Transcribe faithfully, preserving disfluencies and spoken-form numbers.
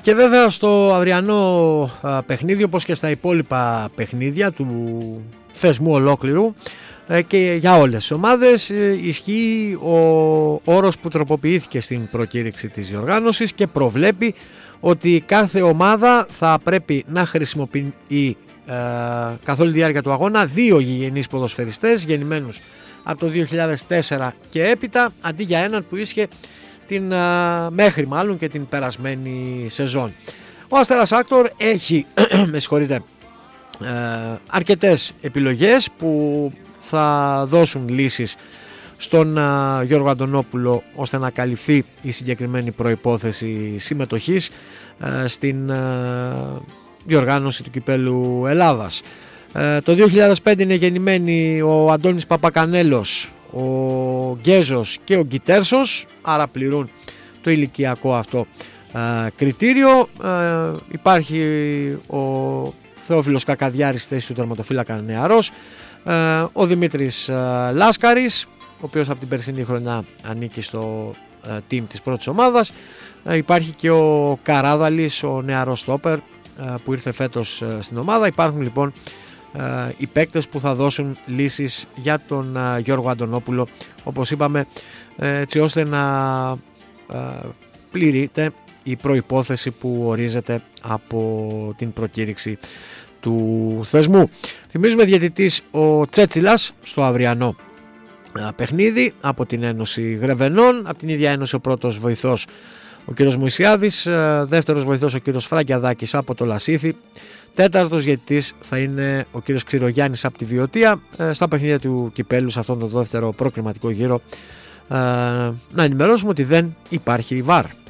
Και βέβαια στο αυριανό παιχνίδι, όπως και στα υπόλοιπα παιχνίδια του θεσμού ολόκληρου και για όλες τις ομάδες, ισχύει ο όρος που τροποποιήθηκε στην προκήρυξη της διοργάνωσης και προβλέπει ότι κάθε ομάδα θα πρέπει να χρησιμοποιεί ε, καθ' όλη τη διάρκεια του αγώνα δύο γηγενείς ποδοσφαιριστές γεννημένους από το δύο χιλιάδες τέσσερα και έπειτα, αντί για έναν που ίσχυε την, α, μέχρι μάλλον και την περασμένη σεζόν. Ο Αστέρας Άκτορ έχει με συγχωρείτε, ε, αρκετές επιλογές που θα δώσουν λύσεις στον α, Γιώργο Αντωνόπουλο ώστε να καλυφθεί η συγκεκριμένη προϋπόθεση συμμετοχής α, στην α, διοργάνωση του Κυπέλλου Ελλάδας. Ε, το δύο χιλιάδες πέντε είναι γεννημένοι ο Αντώνης Παπακανέλος, ο Γκέζος και ο Γκιτέρσος, άρα πληρούν το ηλικιακό αυτό ε, κριτήριο. Ε, υπάρχει ο Θεόφιλος Κακαδιάρης στη θέση του τερματοφύλακα νεαρός, ε, ο Δημήτρης ε, Λάσκαρης, ο οποίος από την περσινή χρονιά ανήκει στο ε, team της πρώτης ομάδας. Ε, υπάρχει και ο Καράδαλης, ο νεαρός στόπερ ε, που ήρθε φέτος ε, στην ομάδα. Υπάρχουν λοιπόν ε, οι παίκτες που θα δώσουν λύσεις για τον ε, Γιώργο Αντωνόπουλο, όπως είπαμε, ε, έτσι ώστε να ε, πληρείται η προϋπόθεση που ορίζεται από την προκήρυξη του θεσμού. Θυμίζουμε διαιτητής ο Τσέτσιλας στο αυριανό παιχνίδι από την Ένωση Γρεβενών, από την ίδια Ένωση ο πρώτος βοηθός ο κύριος Μωυσιάδης, δεύτερος βοηθός ο κύριος Φραγκιαδάκης από το Λασίθι, τέταρτος διαιτητής θα είναι ο κύριος Ξηρογιάννης από τη Βιωτία. Στα παιχνίδια του Κυπέλλου σε αυτόν τον δεύτερο προκριματικό γύρο να ενημερώσουμε ότι δεν υπάρχει βαρ.